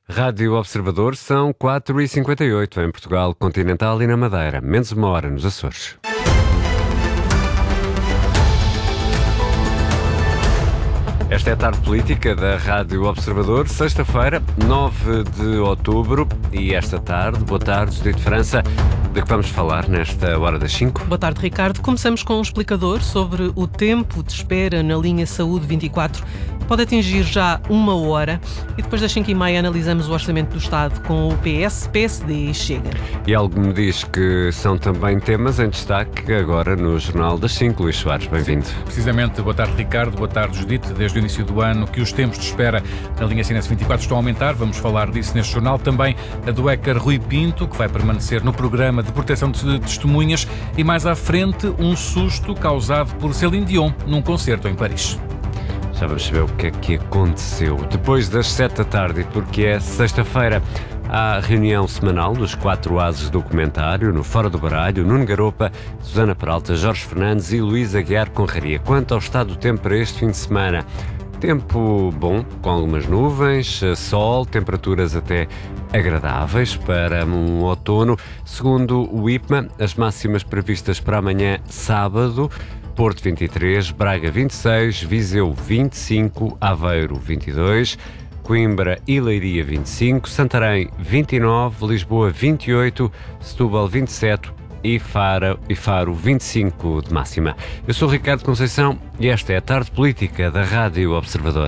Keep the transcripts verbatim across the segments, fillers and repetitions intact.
Rádio Observador, são quatro e cinquenta e oito em Portugal continental e na Madeira, menos uma hora nos Açores. Esta é a tarde política da Rádio Observador, sexta-feira, nove de outubro, e esta tarde, boa tarde, Judite França, de que vamos falar nesta hora das cinco? Boa tarde, Ricardo. Começamos com um explicador sobre o tempo de espera na linha Saúde vinte e quatro. Pode atingir já uma hora, e depois das cinco e meia analisamos o Orçamento do Estado com o P S, P S D e Chega. E algo me diz que são também temas em destaque agora no Jornal das cinco. Luís Soares, bem-vindo. Precisamente, boa tarde, Ricardo, boa tarde, Judite. Desde o início do ano que os tempos de espera na linha C N S vinte e quatro estão a aumentar, vamos falar disso neste jornal. Também a do hacker Rui Pinto, que vai permanecer no programa de proteção de testemunhas, e mais à frente um susto causado por Céline Dion num concerto em Paris. Já vamos saber o que é que aconteceu. Depois das sete da tarde, e porque é sexta-feira, há reunião semanal dos quatro ases do documentário, no Fora do Baralho, Nuno Garopa, Susana Peralta, Jorge Fernandes e Luís Aguiar Conraria. Quanto ao estado do tempo para este fim de semana, tempo bom, com algumas nuvens, sol, temperaturas até agradáveis para um outono. Segundo o I P M A, as máximas previstas para amanhã, sábado: Porto vinte e três, Braga vinte e seis, Viseu vinte e cinco, Aveiro vinte e dois, Coimbra e Leiria vinte e cinco, Santarém vinte e nove, Lisboa vinte e oito, Setúbal vinte e sete e Faro, e Faro vinte e cinco de máxima. Eu sou Ricardo Conceição e esta é a tarde política da Rádio Observador.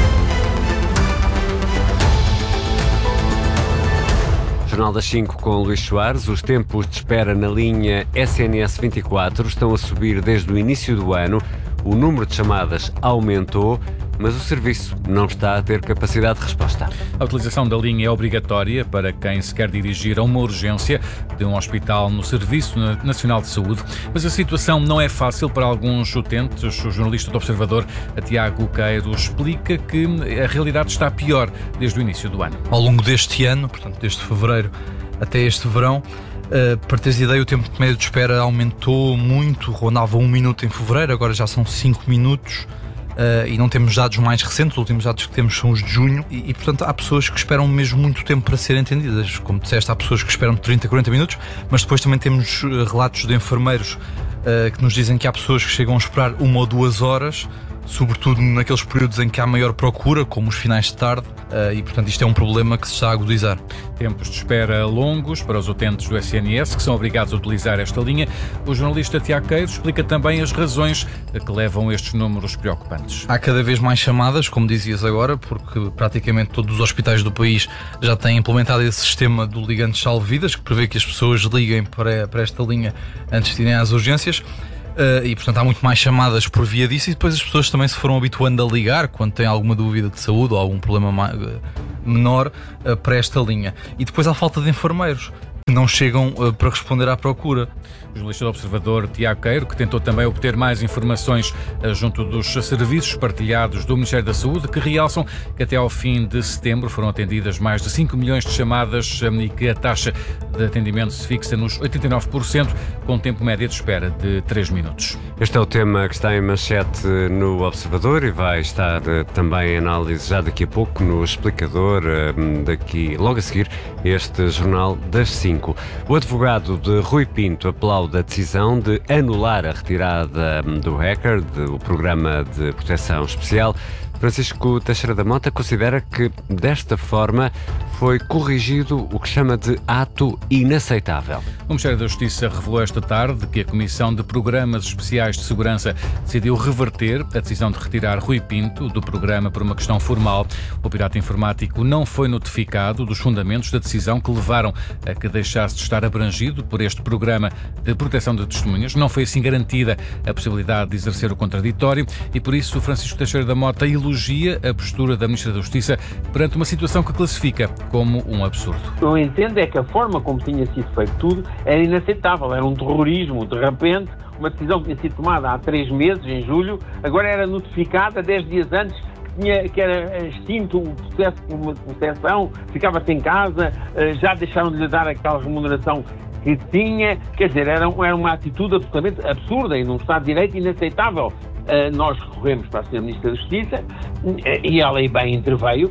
Jornal das cinco com Luís Soares. Os tempos de espera na linha S N S vinte e quatro estão a subir desde o início do ano. O número de chamadas aumentou, mas o serviço não está a ter capacidade de resposta. A utilização da linha é obrigatória para quem se quer dirigir a uma urgência de um hospital no Serviço Nacional de Saúde, mas a situação não é fácil para alguns utentes. O jornalista do Observador, Tiago Queiro, explica que a realidade está pior desde o início do ano. Ao longo deste ano, portanto desde fevereiro até este verão, Uh, para teres ideia, o tempo médio de espera aumentou muito, rondava um minuto em fevereiro, agora já são cinco minutos, uh, e não temos dados mais recentes, os últimos dados que temos são os de junho, e, e portanto há pessoas que esperam mesmo muito tempo para serem atendidas. Como disseste, há pessoas que esperam trinta, quarenta minutos, mas depois também temos uh, relatos de enfermeiros uh, que nos dizem que há pessoas que chegam a esperar uma ou duas horas, sobretudo naqueles períodos em que há maior procura, como os finais de tarde, e portanto isto é um problema que se está a agudizar. Tempos de espera longos para os utentes do S N S, que são obrigados a utilizar esta linha. O jornalista Tiago Queiro explica também as razões que levam a estes números preocupantes. Há cada vez mais chamadas, como dizias agora, porque praticamente todos os hospitais do país já têm implementado esse sistema do ligante salva-vidas, que prevê que as pessoas liguem para, para esta linha antes de irem às urgências. Uh, e portanto há muito mais chamadas por via disso, e depois as pessoas também se foram habituando a ligar quando têm alguma dúvida de saúde ou algum problema mais, uh, menor uh, para esta linha. E depois há falta de enfermeiros que não chegam uh, para responder à procura. O jornalista do Observador, Tiago Queiro, que tentou também obter mais informações uh, junto dos serviços partilhados do Ministério da Saúde, que realçam que até ao fim de setembro foram atendidas mais de cinco milhões de chamadas, um, e que a taxa de atendimento se fixa nos oitenta e nove por cento, com tempo médio de espera de três minutos. Este é o tema que está em manchete no Observador e vai estar uh, também em análise já daqui a pouco no Explicador, uh, daqui logo a seguir este Jornal das cinco. O advogado de Rui Pinto aplaude a decisão de anular a retirada do hacker do Programa de Proteção Especial. Francisco Teixeira da Mota considera que, desta forma, foi corrigido o que chama de ato inaceitável. O Ministério da Justiça revelou esta tarde que a Comissão de Programas Especiais de Segurança decidiu reverter a decisão de retirar Rui Pinto do programa por uma questão formal. O pirata informático não foi notificado dos fundamentos da decisão que levaram a que deixasse de estar abrangido por este programa de proteção de testemunhas. Não foi assim garantida a possibilidade de exercer o contraditório e, por isso, Francisco Teixeira da Mota elogia a postura da Ministra da Justiça perante uma situação que classifica como um absurdo. Eu entendo é que a forma como tinha sido feito tudo era inaceitável, era um terrorismo. De repente, uma decisão que tinha sido tomada há três meses, em julho, agora era notificada dez dias antes, que, tinha, que era extinto o processo de proteção, ficava-se em casa, já deixaram de lhe dar aquela remuneração que tinha. Quer dizer, era, era uma atitude absolutamente absurda e num Estado de Direito inaceitável. nós recorremos para a senhora Ministra da Justiça e ela aí bem interveio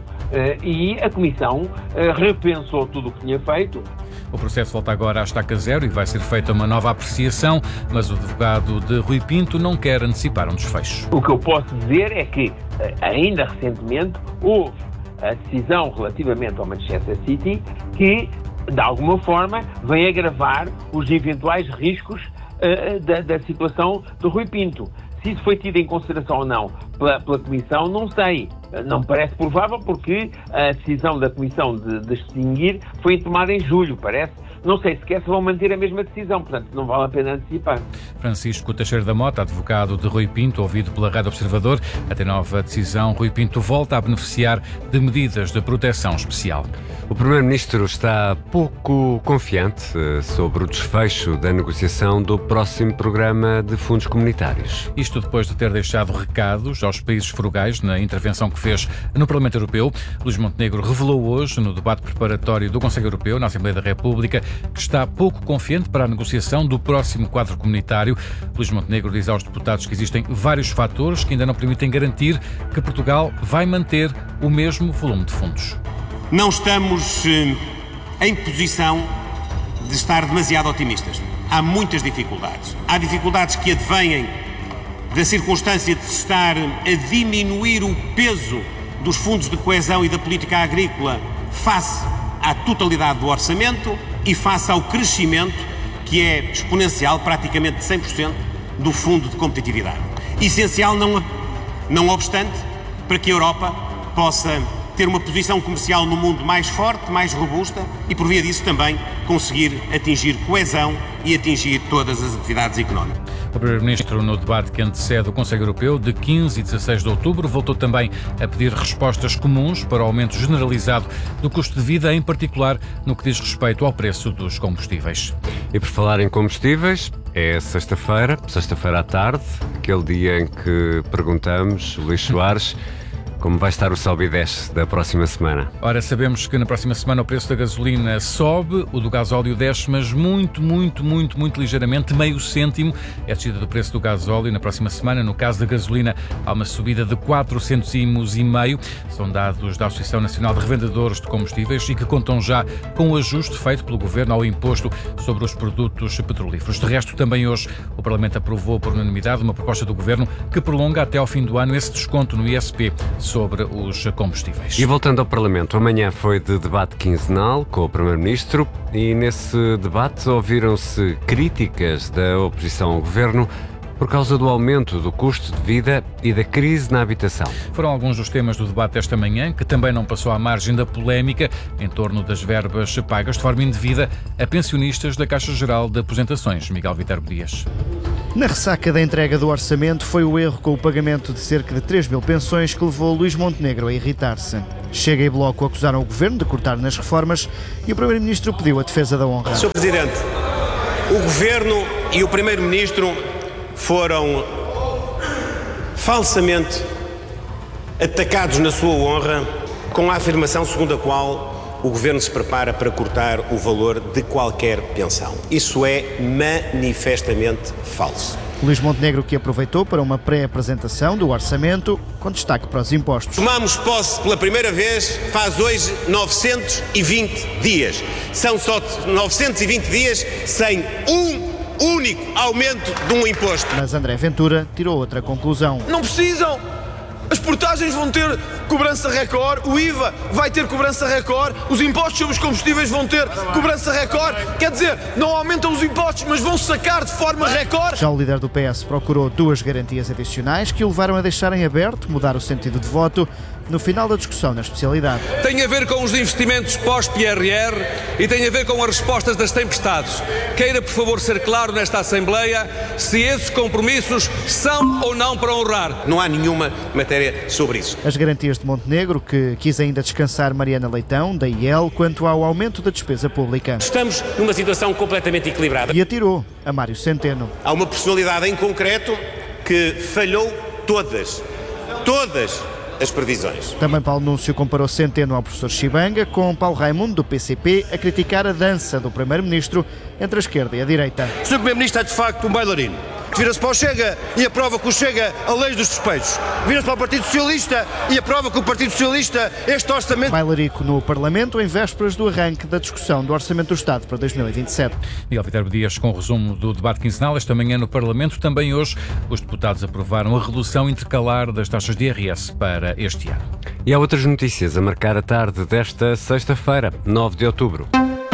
e a Comissão repensou tudo o que tinha feito. O processo volta agora à estaca zero e vai ser feita uma nova apreciação, mas o advogado de Rui Pinto não quer antecipar um desfecho. O que eu posso dizer é que, ainda recentemente, houve a decisão relativamente ao Manchester City que, de alguma forma, vem agravar os eventuais riscos uh, da, da situação do Rui Pinto. Se isso foi tido em consideração ou não pela, pela Comissão, não sei. Não me parece provável porque a decisão da Comissão de, de extinguir foi tomada em julho, parece. Não sei sequer se vão manter a mesma decisão, portanto não vale a pena antecipar. Francisco Teixeira da Mota, advogado de Rui Pinto, ouvido pela Rádio Observador. Até nova decisão, Rui Pinto volta a beneficiar de medidas de proteção especial. O Primeiro-Ministro está pouco confiante sobre o desfecho da negociação do próximo programa de fundos comunitários. Isto depois de ter deixado recados aos países frugais na intervenção que fez no Parlamento Europeu. Luís Montenegro revelou hoje, no debate preparatório do Conselho Europeu, na Assembleia da República, que está pouco confiante para a negociação do próximo quadro comunitário. Luís Montenegro diz aos deputados que existem vários fatores que ainda não permitem garantir que Portugal vai manter o mesmo volume de fundos. Não estamos eh, em posição de estar demasiado otimistas. Há muitas dificuldades. Há dificuldades que advêm da circunstância de se estar a diminuir o peso dos fundos de coesão e da política agrícola face à totalidade do orçamento e face ao crescimento que é exponencial, praticamente de cem por cento, do Fundo de Competitividade. Essencial, não, não obstante, para que a Europa possa ter uma posição comercial no mundo mais forte, mais robusta e, por via disso, também conseguir atingir coesão e atingir todas as atividades económicas. O Primeiro-Ministro, no debate que antecede o Conselho Europeu de quinze e dezasseis de outubro, voltou também a pedir respostas comuns para o aumento generalizado do custo de vida, em particular no que diz respeito ao preço dos combustíveis. E por falar em combustíveis, é sexta-feira, sexta-feira à tarde, aquele dia em que perguntamos, Luís Soares, como vai estar o sobe e desce da próxima semana? Ora, sabemos que na próxima semana o preço da gasolina sobe, o do gasóleo desce, mas muito, muito, muito, muito ligeiramente, meio cêntimo. É a descida do preço do gasóleo na próxima semana. No caso da gasolina, há uma subida de quatro cêntimos e meio. São dados da Associação Nacional de Revendedores de Combustíveis e que contam já com o ajuste feito pelo Governo ao imposto sobre os produtos petrolíferos. De resto, também hoje o Parlamento aprovou por unanimidade uma proposta do Governo que prolonga até ao fim do ano esse desconto no I S P sobre os combustíveis. E voltando ao Parlamento, amanhã foi de debate quinzenal com o Primeiro-Ministro e nesse debate ouviram-se críticas da oposição ao Governo por causa do aumento do custo de vida e da crise na habitação. Foram alguns dos temas do debate desta manhã, que também não passou à margem da polémica em torno das verbas pagas de forma indevida a pensionistas da Caixa Geral de Aposentações. Miguel Viterbo Dias. Na ressaca da entrega do orçamento foi o erro com o pagamento de cerca de três mil pensões que levou Luís Montenegro a irritar-se. Chega e Bloco acusaram o Governo de cortar nas reformas e o Primeiro-Ministro pediu a defesa da honra. senhor Presidente, o Governo e o Primeiro-Ministro foram falsamente atacados na sua honra com a afirmação segundo a qual o Governo se prepara para cortar o valor de qualquer pensão. Isso é manifestamente falso. Luís Montenegro, que aproveitou para uma pré-apresentação do orçamento, com destaque para os impostos. Tomamos posse pela primeira vez faz hoje novecentos e vinte dias. São só novecentos e vinte dias sem um único aumento de um imposto. Mas André Ventura tirou outra conclusão. Não precisam! As portagens vão ter cobrança recorde, o I V A vai ter cobrança recorde, os impostos sobre os combustíveis vão ter cobrança recorde. Quer dizer, não aumentam os impostos, mas vão sacar de forma recorde. Já o líder do P S procurou duas garantias adicionais que o levaram a deixar em aberto, mudar o sentido de voto, no final da discussão na especialidade. Tem a ver com os investimentos pós-P R R e tem a ver com as respostas das tempestades. Queira, por favor, ser claro nesta Assembleia se esses compromissos são ou não para honrar. Não há nenhuma matéria sobre isso. As garantias de Montenegro, que quis ainda descansar Mariana Leitão, da I E L, quanto ao aumento da despesa pública. Estamos numa situação completamente equilibrada. E atirou a Mário Centeno. Há uma personalidade em concreto que falhou todas, todas as previsões. Também Paulo Núncio comparou Centeno ao professor Chibanga, com Paulo Raimundo, do P C P, a criticar a dança do primeiro-ministro entre a esquerda e a direita. O senhor primeiro-ministro é de facto um bailarino. Vira-se para o Chega e aprova que o Chega a lei dos despejos. Vira-se para o Partido Socialista e aprova que o Partido Socialista este orçamento... Bailarico no Parlamento em vésperas do arranque da discussão do Orçamento do Estado para dois mil e vinte e sete. Miguel Viterbo Dias com o resumo do debate quinzenal. Esta manhã no Parlamento, também hoje, os deputados aprovaram a redução intercalar das taxas de I R S para este ano. E há outras notícias a marcar a tarde desta sexta-feira, nove de outubro.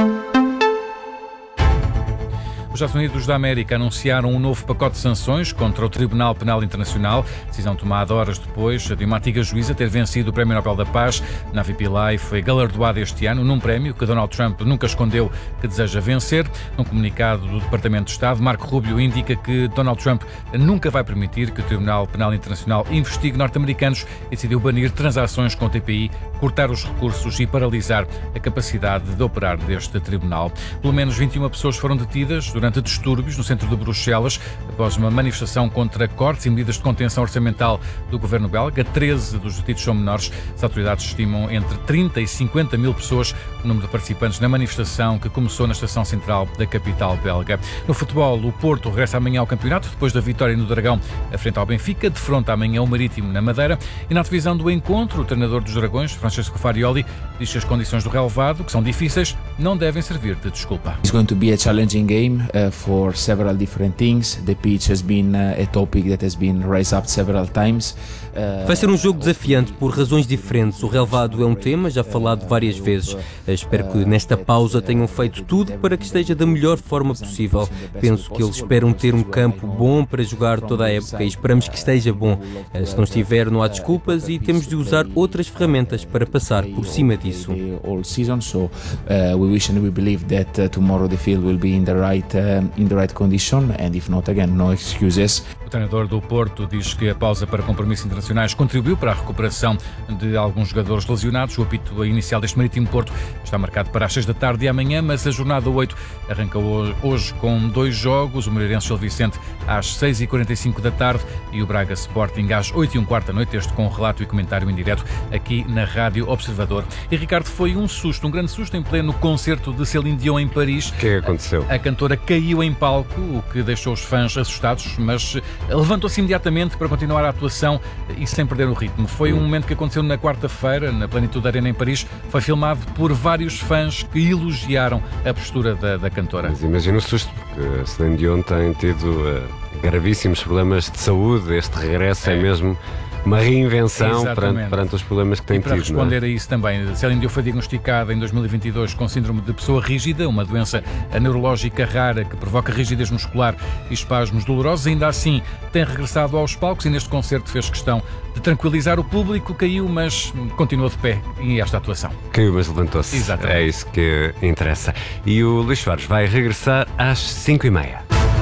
Os Estados Unidos da América anunciaram um novo pacote de sanções contra o Tribunal Penal Internacional, decisão tomada horas depois de uma antiga juíza ter vencido o Prémio Nobel da Paz. Navi Pillay foi galardoada este ano num prémio que Donald Trump nunca escondeu que deseja vencer. Num comunicado do Departamento de Estado, Marco Rubio indica que Donald Trump nunca vai permitir que o Tribunal Penal Internacional investigue norte-americanos e decidiu banir transações com o T P I, cortar os recursos e paralisar a capacidade de operar deste tribunal. Pelo menos vinte e uma pessoas foram detidas durante distúrbios no centro de Bruxelas, após uma manifestação contra cortes e medidas de contenção orçamental do governo belga. treze dos detidos são menores. As autoridades estimam entre trinta e cinquenta mil pessoas o número de participantes na manifestação que começou na estação central da capital belga. No futebol, o Porto regressa amanhã ao campeonato, depois da vitória no Dragão, a frente ao Benfica, defronta amanhã o Marítimo na Madeira. E na divisão do encontro, o treinador dos Dragões, Francesco Farioli, diz que as condições do relevado, que são difíceis, não devem servir de desculpa. It's going to be a challenging game uh, for several different things. The pitch has been uh, a topic that has been raised up several times. Uh, Vai ser um jogo desafiante por razões diferentes. O relevado é um tema já falado várias vezes. Espero que nesta pausa tenham feito tudo para que esteja da melhor forma possível. Penso que eles esperam ter um campo bom para jogar toda a época e esperamos que esteja bom. Se não estiver, não há desculpas e temos de usar outras ferramentas para passar por cima disso. All season, so uh, we wish and we believe that uh, tomorrow the field will be in the right uh, in the right condition, and if not, again, no excuses. O treinador do Porto diz que a pausa para compromissos internacionais contribuiu para a recuperação de alguns jogadores lesionados. O apito inicial deste Marítimo Porto está marcado para as seis da tarde e amanhã, mas a jornada oito arranca hoje com dois jogos. O Moreirense Gil Vicente às seis e quarenta e cinco da tarde e o Braga Sporting às oito e um quarto da noite, este com relato e comentário em direto aqui na Rádio Observador. E Ricardo, foi um susto, um grande susto em pleno concerto de Céline Dion em Paris. O que é que aconteceu? A, a cantora caiu em palco, o que deixou os fãs assustados, mas levantou-se imediatamente para continuar a atuação e sem perder o ritmo. Foi um momento que aconteceu na quarta-feira, na Plenitude Arena em Paris. Foi filmado por vários fãs que elogiaram a postura da, da cantora. Mas imagina o susto, porque a Céline Dion tem tido uh, gravíssimos problemas de saúde. Este regresso é, é mesmo uma reinvenção perante, perante os problemas que tem tido. E para tido, responder não é? a isso também, Céline Dion foi diagnosticada em dois mil e vinte e dois com síndrome de pessoa rígida, uma doença neurológica rara que provoca rigidez muscular e espasmos dolorosos. Ainda assim, tem regressado aos palcos e neste concerto fez questão de tranquilizar o público. Caiu, mas continuou de pé em esta atuação. Caiu, mas levantou-se. Exatamente. É isso que interessa. E o Luís Soares vai regressar às cinco e meia.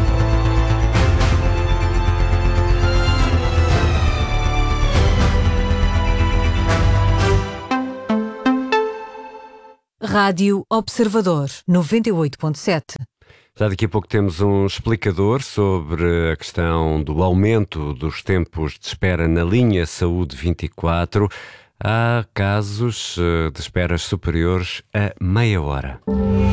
Rádio Observador, noventa e oito ponto sete. Já daqui a pouco temos um explicador sobre a questão do aumento dos tempos de espera na linha Saúde vinte e quatro. Há casos de esperas superiores a meia hora.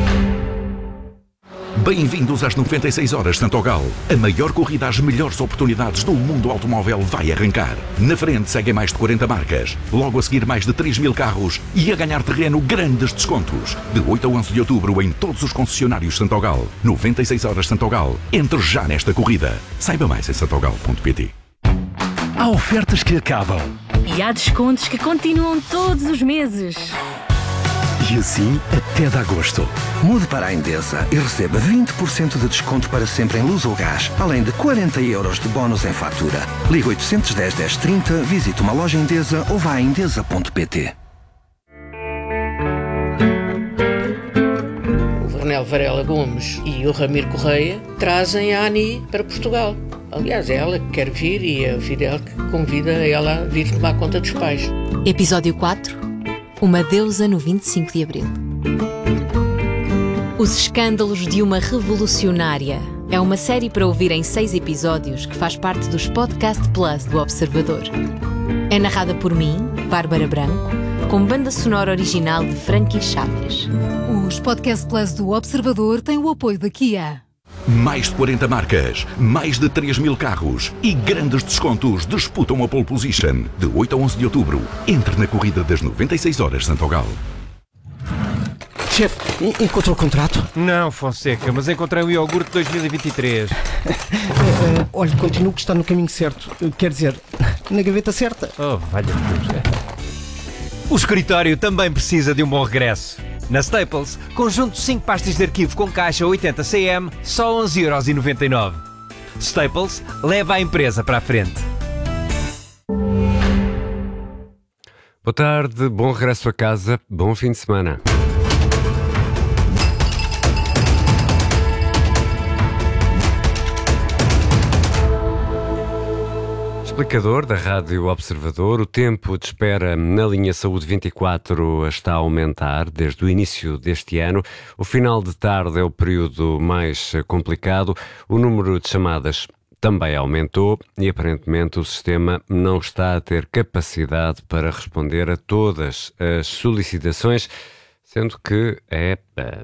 Bem-vindos às noventa e seis horas Santogal. A maior corrida às melhores oportunidades do mundo automóvel vai arrancar. Na frente seguem mais de quarenta marcas. Logo a seguir mais de três mil carros e a ganhar terreno grandes descontos. De oito a onze de outubro em todos os concessionários Santogal. noventa e seis horas Santogal. Entre já nesta corrida. Saiba mais em santogal ponto pt. Há ofertas que acabam. E há descontos que continuam todos os meses. E assim até de agosto. Mude para a Endesa e receba vinte por cento de desconto para sempre em luz ou gás, além de quarenta euros de bónus em fatura. Ligue oito um zero, dez, trinta, visite uma loja Endesa ou vá a endesa ponto pt. O Vernel Varela Gomes e o Ramiro Correia trazem a Ani para Portugal. Aliás, é ela que quer vir e a Fidel que convida ela a vir tomar conta dos pais. Episódio quatro. Uma deusa no vinte e cinco de abril. Os escândalos de uma revolucionária. É uma série para ouvir em seis episódios que faz parte dos Podcast Plus do Observador. É narrada por mim, Bárbara Branco, com banda sonora original de Frankie Chaves. Os Podcast Plus do Observador têm o apoio da Kia. Mais de quarenta marcas, mais de três mil carros e grandes descontos disputam a pole position de oito a onze de outubro. Entre na corrida das noventa e seis horas Santogal. Chefe, encontrou o contrato? Não, Fonseca, mas encontrei o iogurte dois mil e vinte e três. uh, uh, olha, continuo que está no caminho certo. Uh, quer dizer, na gaveta certa. Oh, valha-me Deus. O escritório também precisa de um bom regresso. Na Staples, conjunto de cinco pastas de arquivo com caixa oitenta centímetros, só onze euros e noventa e nove. Staples leva a empresa para a frente. Boa tarde, bom regresso a casa, bom fim de semana. Explicador da Rádio Observador, o tempo de espera na linha Saúde vinte e quatro está a aumentar desde o início deste ano. O final de tarde é o período mais complicado. O número de chamadas também aumentou e aparentemente o sistema não está a ter capacidade para responder a todas as solicitações, sendo que é,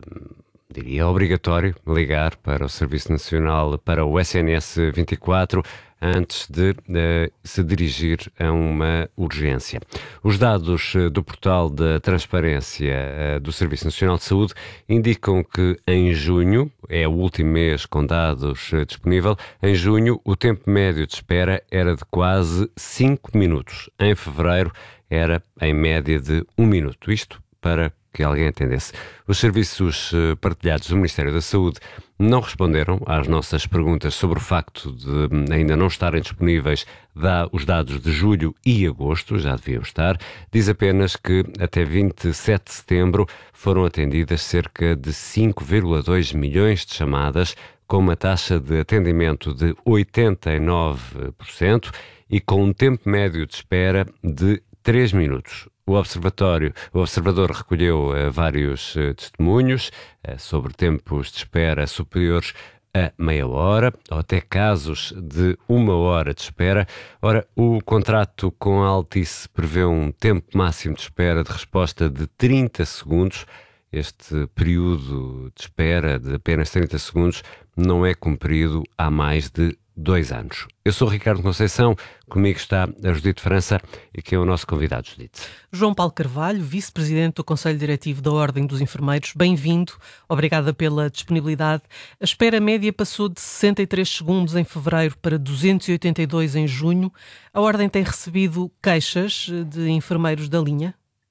diria, obrigatório ligar para o Serviço Nacional, para o S N S vinte e quatro, antes de uh, se dirigir a uma urgência. Os dados uh, do portal da transparência uh, do Serviço Nacional de Saúde indicam que em junho, é o último mês com dados uh, disponível, em junho o tempo médio de espera era de quase cinco minutos. Em fevereiro era em média de um minuto. Isto para que alguém entendesse. Os serviços uh, partilhados do Ministério da Saúde não responderam às nossas perguntas sobre o facto de ainda não estarem disponíveis da, os dados de julho e agosto, já deviam estar. Diz apenas que até vinte e sete de setembro foram atendidas cerca de cinco vírgula dois milhões de chamadas, com uma taxa de atendimento de oitenta e nove por cento e com um tempo médio de espera de três minutos. O Observatório, o Observador recolheu uh, vários uh, testemunhos uh, sobre tempos de espera superiores a meia hora, ou até casos de uma hora de espera. Ora, o contrato com a Altice prevê um tempo máximo de espera de resposta de trinta segundos. Este período de espera de apenas trinta segundos não é cumprido há mais de dois anos. Eu sou Ricardo Conceição, comigo está a Judite França e que é o nosso convidado, Judite. João Paulo Carvalho, vice-presidente do Conselho Diretivo da Ordem dos Enfermeiros, bem-vindo, obrigada pela disponibilidade. A espera média passou de sessenta e três segundos em fevereiro para duzentos e oitenta e dois em junho. A Ordem tem recebido queixas de enfermeiros da linha?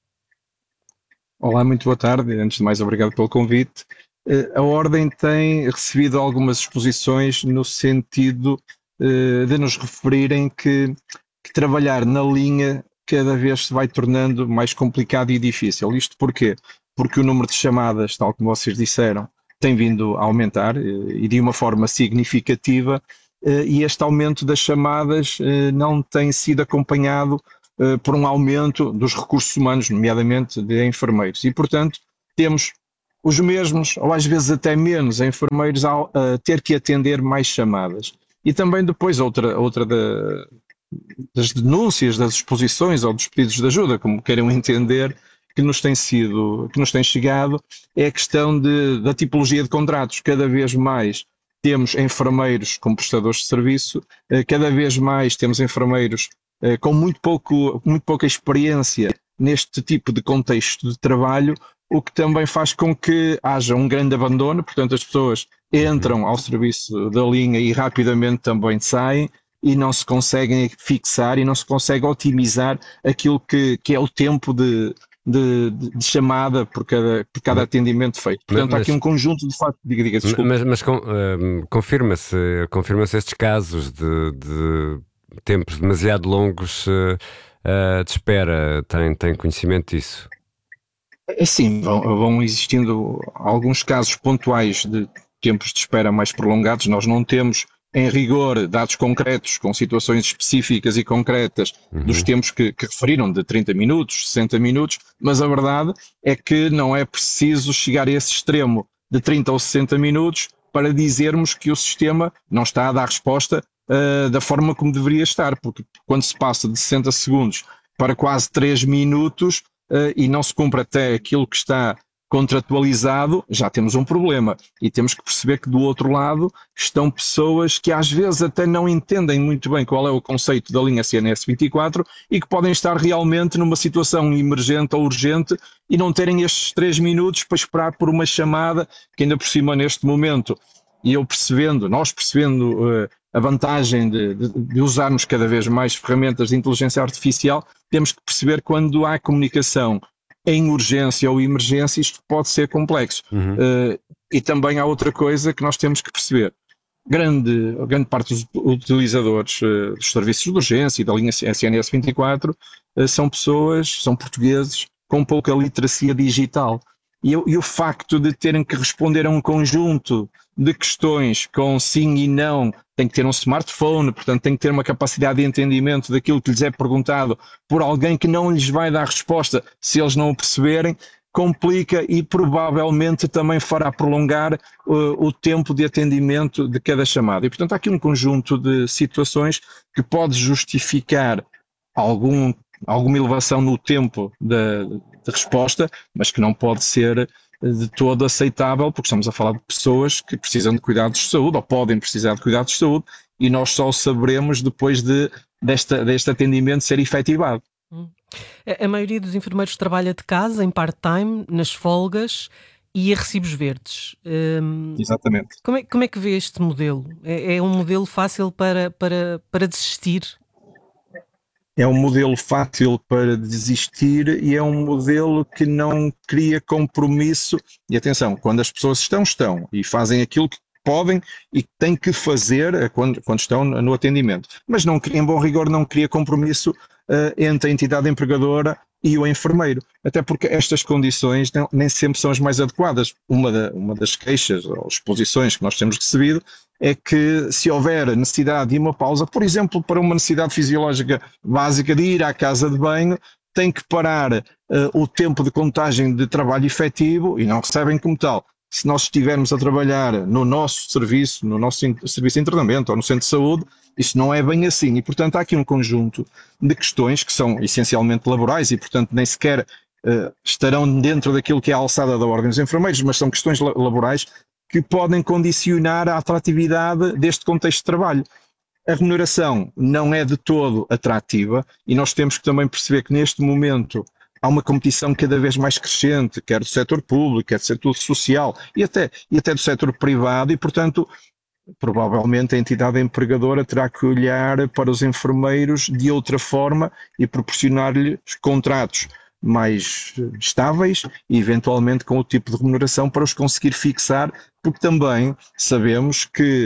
Olá, muito boa tarde. Antes de mais, obrigado pelo convite. A Ordem tem recebido algumas exposições no sentido uh, de nos referirem que, que trabalhar na linha cada vez se vai tornando mais complicado e difícil. Isto porquê? Porque o número de chamadas, tal como vocês disseram, tem vindo a aumentar uh, e de uma forma significativa uh, e este aumento das chamadas uh, não tem sido acompanhado uh, por um aumento dos recursos humanos, nomeadamente de enfermeiros. E, portanto, temos os mesmos, ou às vezes até menos, enfermeiros a, a ter que atender mais chamadas. E também depois outra, outra da, das denúncias, das exposições ou dos pedidos de ajuda, como queiram entender, que nos tem sido, que nos tem chegado, é a questão de, da tipologia de contratos. Cada vez mais temos enfermeiros como prestadores de serviço, cada vez mais temos enfermeiros com muito, pouco, muito pouca experiência neste tipo de contexto de trabalho, o que também faz com que haja um grande abandono, portanto as pessoas entram ao serviço da linha e rapidamente também saem e não se conseguem fixar e não se consegue otimizar aquilo que, que é o tempo de, de, de chamada por cada, por cada atendimento feito. Portanto mas, há aqui um conjunto de factos. Diga, diga, desculpa. Mas, mas com, uh, confirma-se, confirma-se estes casos de, de tempos demasiado longos uh, uh, de espera, tem, tem conhecimento disso? Sim, vão, vão existindo alguns casos pontuais de tempos de espera mais prolongados. Nós não temos, em rigor, dados concretos, com situações específicas e concretas uhum. dos tempos que, que referiram, de trinta minutos, sessenta minutos, mas a verdade é que não é preciso chegar a esse extremo de trinta ou sessenta minutos para dizermos que o sistema não está a dar resposta uh, da forma como deveria estar, porque quando se passa de sessenta segundos para quase três minutos uh, e não se cumpre até aquilo que está contratualizado, já temos um problema. E temos que perceber que do outro lado estão pessoas que às vezes até não entendem muito bem qual é o conceito da linha C N S vinte e quatro e que podem estar realmente numa situação emergente ou urgente e não terem estes três minutos para esperar por uma chamada que ainda por cima neste momento, e eu percebendo, nós percebendo uh, a vantagem de, de, de usarmos cada vez mais ferramentas de inteligência artificial, temos que perceber quando há comunicação em urgência ou emergência, isto pode ser complexo. Uhum. Uh, e também há outra coisa que nós temos que perceber. Grande, grande parte dos utilizadores uh, dos serviços de urgência e da linha C N S vinte e quatro uh, são pessoas, são portugueses com pouca literacia digital. E, e o facto de terem que responder a um conjunto de questões com sim e não, tem que ter um smartphone, portanto tem que ter uma capacidade de entendimento daquilo que lhes é perguntado por alguém que não lhes vai dar resposta se eles não o perceberem, complica e provavelmente também fará prolongar uh, o tempo de atendimento de cada chamada. E portanto há aqui um conjunto de situações que pode justificar algum, alguma elevação no tempo da de resposta, mas que não pode ser de todo aceitável, porque estamos a falar de pessoas que precisam de cuidados de saúde, ou podem precisar de cuidados de saúde, e nós só o saberemos depois de, desta, deste atendimento ser efetivado. A maioria dos enfermeiros trabalha de casa, em part-time, nas folgas e a recibos verdes. Hum, Exatamente. Como é, como é que vê este modelo? É, é um modelo fácil para, para, para desistir? É um modelo fácil para desistir e é um modelo que não cria compromisso. E atenção, quando as pessoas estão, estão e fazem aquilo que podem e têm que fazer quando, quando estão no atendimento. Mas não, em bom rigor não cria compromisso uh, entre a entidade empregadora e o enfermeiro. Até porque estas condições não, nem sempre são as mais adequadas. Uma, da, uma das queixas ou exposições que nós temos recebido é que se houver necessidade de uma pausa, por exemplo, para uma necessidade fisiológica básica de ir à casa de banho, tem que parar uh, o tempo de contagem de trabalho efetivo e não recebem como tal. Se nós estivermos a trabalhar no nosso serviço, no nosso in- serviço de internamento ou no centro de saúde, isso não é bem assim. E, portanto, há aqui um conjunto de questões que são essencialmente laborais e, portanto, nem sequer uh, estarão dentro daquilo que é a alçada da Ordem dos Enfermeiros, mas são questões la- laborais que podem condicionar a atratividade deste contexto de trabalho. A remuneração não é de todo atrativa e nós temos que também perceber que neste momento há uma competição cada vez mais crescente, quer do setor público, quer do setor social e até, e até do setor privado e, portanto, provavelmente a entidade empregadora terá que olhar para os enfermeiros de outra forma e proporcionar-lhes contratos mais estáveis e eventualmente com o tipo de remuneração para os conseguir fixar, porque também sabemos que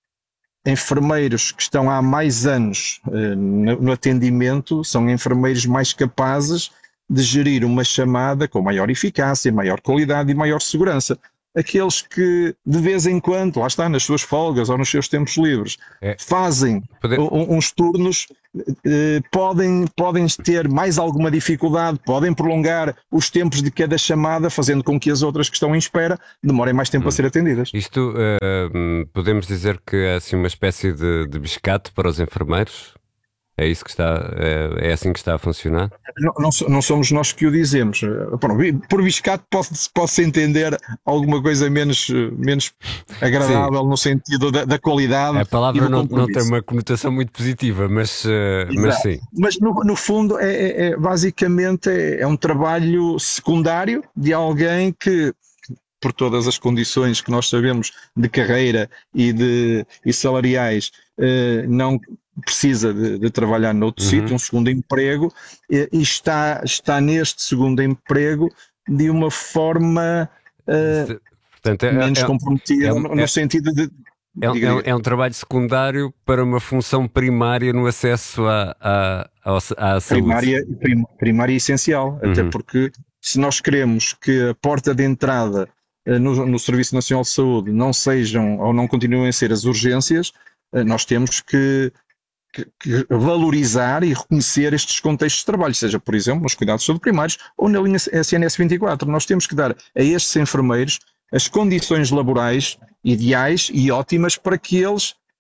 enfermeiros que estão há mais anos eh, no, no atendimento são enfermeiros mais capazes de gerir uma chamada com maior eficácia, maior qualidade e maior segurança. Aqueles que de vez em quando, lá está, nas suas folgas ou nos seus tempos livres, é. fazem Poder... uns turnos, eh, podem, podem ter mais alguma dificuldade, podem prolongar os tempos de cada chamada, fazendo com que as outras que estão em espera demorem mais tempo hum. a ser atendidas. Isto, uh, podemos dizer que é assim uma espécie de, de biscate para os enfermeiros? É isso que está, é, é assim que está a funcionar? Não, não, não somos nós que o dizemos. Por biscate pode-se pode entender alguma coisa menos, menos agradável Sim. no sentido da, da qualidade. A palavra não, não tem uma conotação muito positiva, mas, uh, mas sim. Mas no, no fundo é, é, é basicamente é, é um trabalho secundário de alguém que, por todas as condições que nós sabemos de carreira e, de, e salariais, uh, não precisa de, de trabalhar noutro uhum. sítio, um segundo emprego, e, e está, está neste segundo emprego de uma forma uh, Portanto, é, menos é, comprometida, é, no, no é, sentido de... É, diga, é, é um trabalho secundário para uma função primária no acesso à, à, à, à saúde. Primária, prim, primária e essencial, uhum. até porque se nós queremos que a porta de entrada uh, no, no Serviço Nacional de Saúde não sejam ou não continuem a ser as urgências, uh, nós temos que Que, que valorizar e reconhecer estes contextos de trabalho, seja, por exemplo, nos cuidados de saúde primários ou na linha C N S vinte e quatro. Nós temos que dar a estes enfermeiros as condições laborais ideais e ótimas para que eles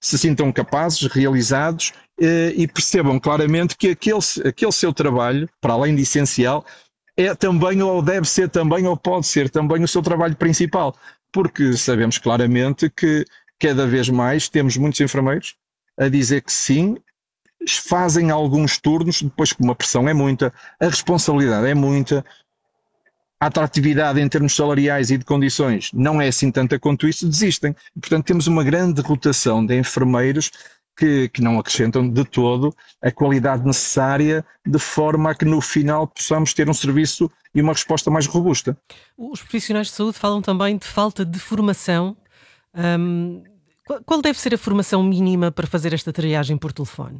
se sintam capazes, realizados eh, e percebam claramente que aquele, aquele seu trabalho, para além de essencial, é também ou deve ser também ou pode ser também o seu trabalho principal, porque sabemos claramente que cada vez mais temos muitos enfermeiros a dizer que sim, fazem alguns turnos, depois que uma pressão é muita, a responsabilidade é muita, a atratividade em termos salariais e de condições não é assim tanta quanto isso, desistem. Portanto, temos uma grande rotação de enfermeiros que, que não acrescentam de todo a qualidade necessária de forma a que no final possamos ter um serviço e uma resposta mais robusta. Os profissionais de saúde falam também de falta de formação. Hum, qual deve ser a formação mínima para fazer esta triagem por telefone?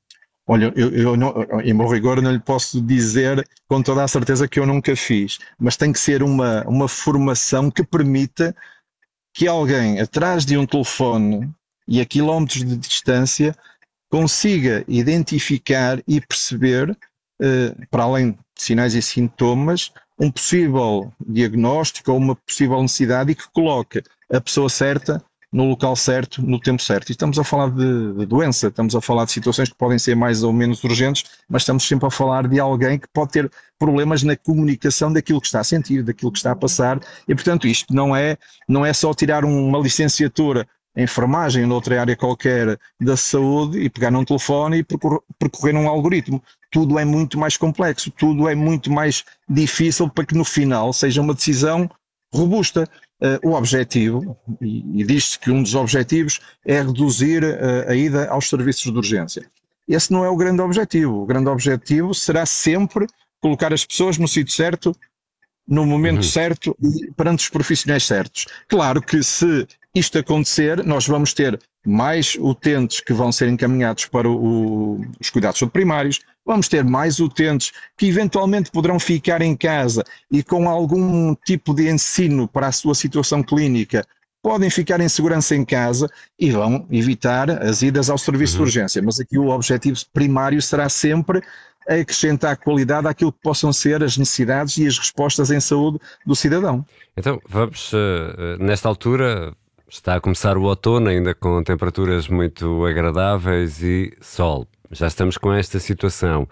Olha, eu, eu não, em meu rigor não lhe posso dizer com toda a certeza que eu nunca fiz, mas tem que ser uma, uma formação que permita que alguém atrás de um telefone e a quilómetros de distância consiga identificar e perceber, eh, para além de sinais e sintomas, um possível diagnóstico ou uma possível necessidade e que coloque a pessoa certa no local certo, no tempo certo. E estamos a falar de, de doença, estamos a falar de situações que podem ser mais ou menos urgentes, mas estamos sempre a falar de alguém que pode ter problemas na comunicação daquilo que está a sentir, daquilo que está a passar, e portanto isto não é, não é só tirar uma licenciatura em enfermagem ou noutra área qualquer da saúde e pegar num telefone e percorrer, percorrer um algoritmo. Tudo é muito mais complexo, tudo é muito mais difícil para que no final seja uma decisão robusta. Uh, o objetivo, e, e diz-se que um dos objetivos é reduzir uh, a ida aos serviços de urgência. Esse não é o grande objetivo. O grande objetivo será sempre colocar as pessoas no sítio certo, no momento uhum. certo e perante os profissionais certos. Claro que se isto acontecer, nós vamos ter mais utentes que vão ser encaminhados para o, o, os cuidados primários, vamos ter mais utentes que eventualmente poderão ficar em casa e com algum tipo de ensino para a sua situação clínica podem ficar em segurança em casa e vão evitar as idas ao serviço uhum. de urgência. Mas aqui o objetivo primário será sempre acrescentar qualidade àquilo que possam ser as necessidades e as respostas em saúde do cidadão. Então, vamos, nesta altura, está a começar o outono, ainda com temperaturas muito agradáveis e sol. Já estamos com esta situação.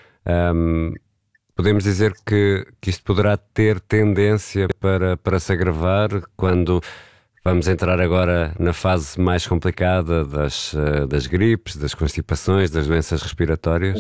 Um, podemos dizer que, que isto poderá ter tendência para, para se agravar quando vamos entrar agora na fase mais complicada das, das gripes, das constipações, das doenças respiratórias?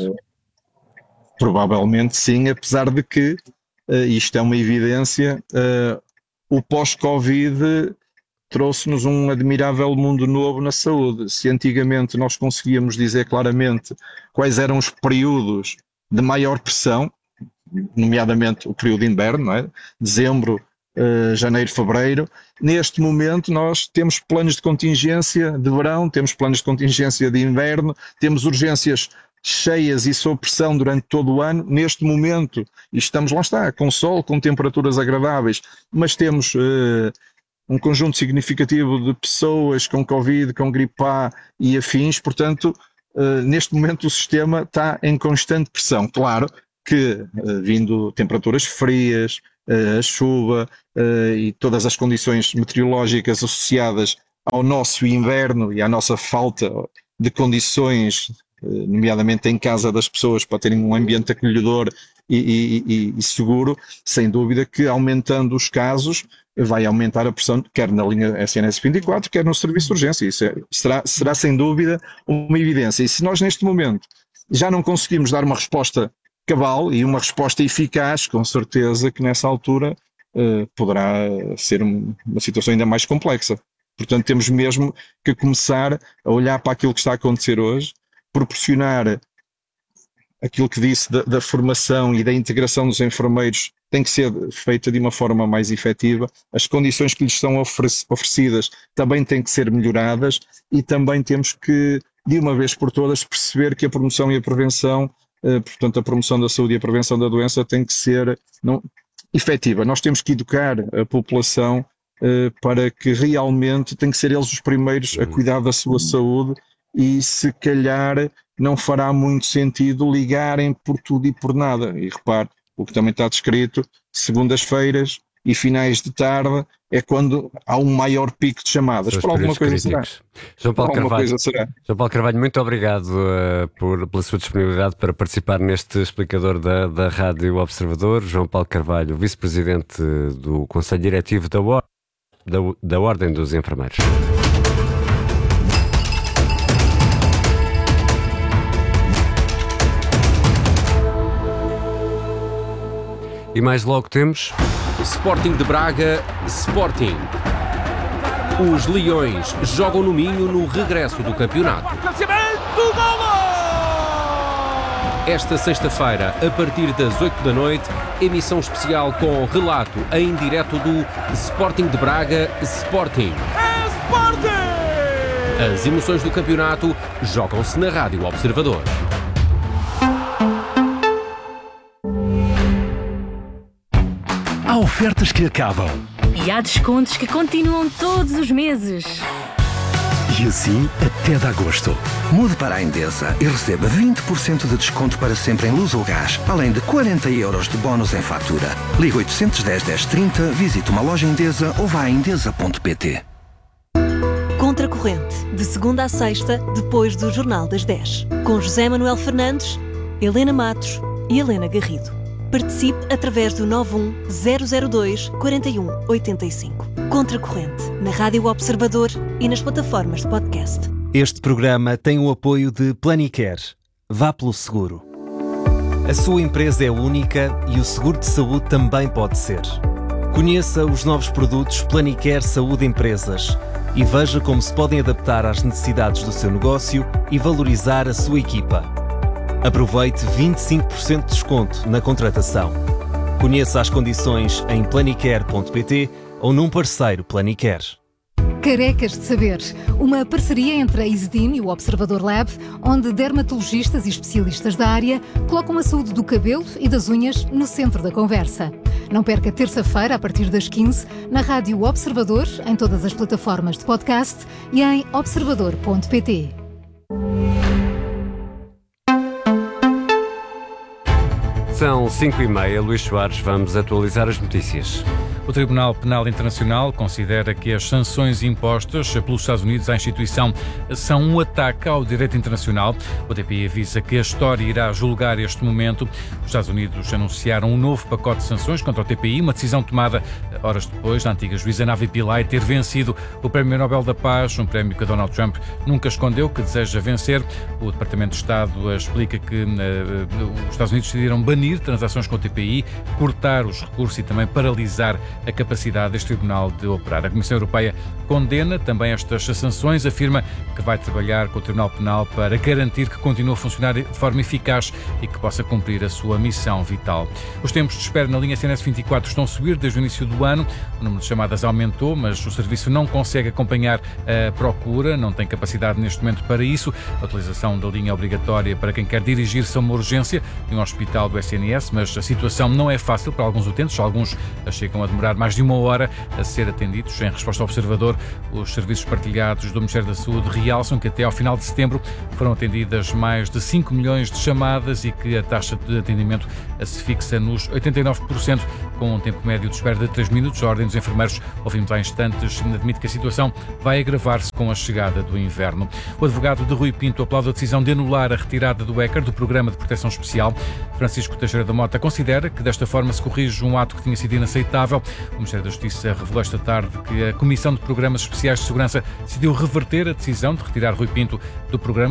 Provavelmente sim, apesar de que, uh, isto é uma evidência, uh, o pós-Covid trouxe-nos um admirável mundo novo na saúde. Se antigamente nós conseguíamos dizer claramente quais eram os períodos de maior pressão, nomeadamente o período de inverno, não é? Dezembro, uh, janeiro, fevereiro, neste momento nós temos planos de contingência de verão, temos planos de contingência de inverno, temos urgências cheias e sob pressão durante todo o ano. Neste momento, e estamos lá está, com sol, com temperaturas agradáveis, mas temos uh, um conjunto significativo de pessoas com Covid, com gripe A e afins, portanto, uh, neste momento o sistema está em constante pressão. Claro que, uh, vindo temperaturas frias, uh, a chuva uh, e todas as condições meteorológicas associadas ao nosso inverno e à nossa falta de condições, nomeadamente em casa das pessoas, para terem um ambiente acolhedor e, e, e seguro, sem dúvida que aumentando os casos vai aumentar a pressão, quer na linha S N S vinte e quatro, quer no serviço de urgência. Isso é, será, será sem dúvida uma evidência. E se nós neste momento já não conseguimos dar uma resposta cabal e uma resposta eficaz, com certeza que nessa altura uh, poderá ser um, uma situação ainda mais complexa. Portanto, temos mesmo que começar a olhar para aquilo que está a acontecer hoje, proporcionar aquilo que disse da, da formação e da integração dos enfermeiros tem que ser feita de uma forma mais efetiva, as condições que lhes são oferecidas também têm que ser melhoradas e também temos que, de uma vez por todas, perceber que a promoção e a prevenção, eh, portanto a promoção da saúde e a prevenção da doença tem que ser não, efetiva. Nós temos que educar a população eh, para que realmente tem que ser eles os primeiros a cuidar da sua saúde. E se calhar não fará muito sentido ligarem por tudo e por nada. E repare, o que também está descrito, segundas-feiras e finais de tarde é quando há um maior pico de chamadas. Por alguma coisa será. João Paulo, Carvalho, será. João Paulo Carvalho, muito obrigado uh, por, pela sua disponibilidade para participar neste explicador da, da Rádio Observador. João Paulo Carvalho, vice-presidente do Conselho Diretivo da, Or- da, da Ordem dos Enfermeiros. E mais logo temos... Sporting de Braga, Sporting. Os Leões jogam no Minho no regresso do campeonato. Esta sexta-feira, a partir das oito da noite, emissão especial com relato em direto do Sporting de Braga, Sporting. É Sporting! As emoções do campeonato jogam-se na Rádio Observador. Há ofertas que acabam. E há descontos que continuam todos os meses. E assim até de agosto. Mude para a Endesa e receba vinte por cento de desconto para sempre em luz ou gás, além de quarenta euros de bónus em fatura. Ligue oitocentos e dez, dez trinta, visite uma loja Endesa ou vá a endesa ponto pt. Contracorrente, de segunda a sexta, depois do Jornal das dez. Com José Manuel Fernandes, Helena Matos e Helena Garrido. Participe através do nove um zero zero dois quatro um oito cinco. Contracorrente, na Rádio Observador e nas plataformas de podcast. Este programa tem o apoio de Planicare. Vá pelo seguro. A sua empresa é única e o seguro de saúde também pode ser. Conheça os novos produtos Planicare Saúde Empresas e veja como se podem adaptar às necessidades do seu negócio e valorizar a sua equipa. Aproveite vinte e cinco por cento de desconto na contratação. Conheça as condições em planicare ponto pt ou num parceiro Planicare. Carecas de Saber, uma parceria entre a Isedin e o Observador Lab, onde dermatologistas e especialistas da área colocam a saúde do cabelo e das unhas no centro da conversa. Não perca terça-feira, a partir das quinze, na Rádio Observador, em todas as plataformas de podcast e em observador ponto pt. São cinco e meia, Luís Soares, vamos atualizar as notícias. O Tribunal Penal Internacional considera que as sanções impostas pelos Estados Unidos à instituição são um ataque ao direito internacional. O D P I avisa que a história irá julgar este momento. Os Estados Unidos anunciaram um novo pacote de sanções contra o T P I, uma decisão tomada horas depois da antiga juíza Navi Pillay ter vencido o Prémio Nobel da Paz, um prémio que Donald Trump nunca escondeu que deseja vencer. O Departamento de Estado explica que uh, os Estados Unidos decidiram banir transações com o T P I, cortar os recursos e também paralisar a capacidade deste tribunal de operar. A Comissão Europeia condena também estas sanções, afirma que vai trabalhar com o Tribunal Penal para garantir que continue a funcionar de forma eficaz e que possa cumprir a sua missão vital. Os tempos de espera na linha C N S vinte e quatro estão a subir desde o início do ano. O número de chamadas aumentou, mas o serviço não consegue acompanhar a procura, não tem capacidade neste momento para isso. A utilização da linha é obrigatória para quem quer dirigir-se a uma urgência de um hospital do S N S, mas a situação não é fácil para alguns utentes. Alguns chegam a demorar mais de uma hora a ser atendidos. Em resposta ao Observador, os serviços partilhados do Ministério da Saúde realçam que até ao final de setembro foram atendidas mais de cinco milhões de chamadas e que a taxa de atendimento se fixa nos oitenta e nove por cento, com um tempo médio de espera de três minutos. A Ordem dos Enfermeiros, ouvimos há instantes, admite que a situação vai agravar-se com a chegada do inverno. O advogado de Rui Pinto aplaude a decisão de anular a retirada do ECAR do Programa de Proteção Especial. Francisco Teixeira da Mota considera que desta forma se corrige um ato que tinha sido inaceitável. O Ministério da Justiça revelou esta tarde que a Comissão de Programas Especiais de Segurança decidiu reverter a decisão de retirar Rui Pinto do programa.